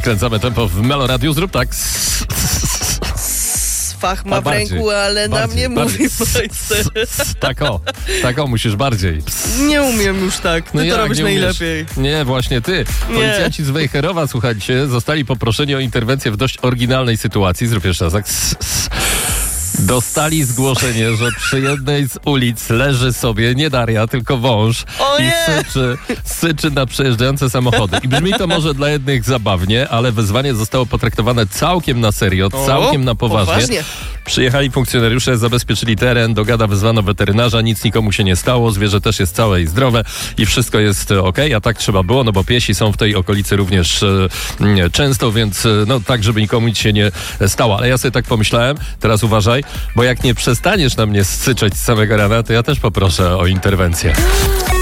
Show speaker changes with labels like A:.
A: Skręcamy tempo w Melo Radiu. Zrób tak.
B: Fach ma w ręku, ale na mnie mówi majster.
A: Tak o, musisz bardziej.
B: Nie umiem już tak. Ty to robisz najlepiej.
A: Nie, właśnie ty. Policjanci z Wejherowa, słuchajcie, zostali poproszeni o interwencję w dość oryginalnej sytuacji. Zrób jeszcze raz tak. Dostali zgłoszenie, że przy jednej z ulic leży sobie nie Daria, tylko wąż i syczy na przejeżdżające samochody. I brzmi to może dla jednych zabawnie, ale wezwanie zostało potraktowane całkiem na serio, całkiem na poważnie. Przyjechali funkcjonariusze, zabezpieczyli teren, do gada wezwano weterynarza, nic nikomu się nie stało, zwierzę też jest całe i zdrowe i wszystko jest okej, a tak trzeba było, no bo piesi są w tej okolicy również często, więc no tak, żeby nikomu nic się nie stało. Ale ja sobie tak pomyślałem, teraz uważaj, bo jak nie przestaniesz na mnie syczeć z samego rana, to ja też poproszę o interwencję.